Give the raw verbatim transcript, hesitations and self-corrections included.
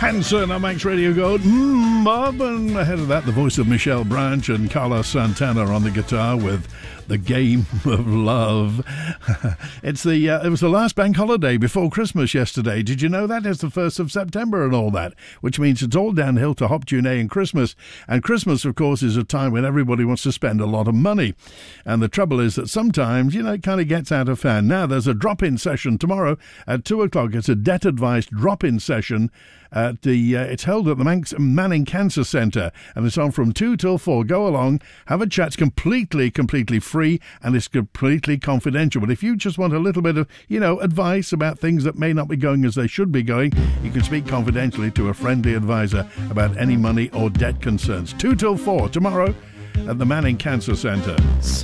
Hanson on Manx Radio Gold. Mmm, Bob. And ahead of that, the voice of Michelle Branch and Carlos Santana on the guitar with The Game of Love. It's the uh, it was the last bank holiday before Christmas yesterday. Did you know that? It's the first of September and all that, which means it's all downhill to Hop Tune and Christmas. And Christmas, of course, is a time when everybody wants to spend a lot of money. And the trouble is that sometimes, you know, it kind of gets out of hand. Now, there's a drop-in session tomorrow at two o'clock. It's a debt-advised drop-in session. At the uh, it's held at the Manx Manning Cancer Centre, and it's on from two till four. Go along, have a chat. It's completely, completely free, and it's completely confidential. But if you just want a little bit of, you know, advice about things that may not be going as they should be going, you can speak confidentially to a friendly advisor about any money or debt concerns. Two till four tomorrow at the Manning Cancer Centre.